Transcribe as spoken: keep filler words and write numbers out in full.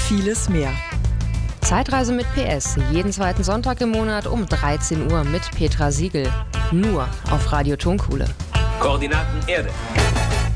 vieles mehr. Zeitreise mit P S, jeden zweiten Sonntag im Monat um dreizehn Uhr mit Petra Siegel. Nur auf Radio Tonkuhle. Koordinaten Erde.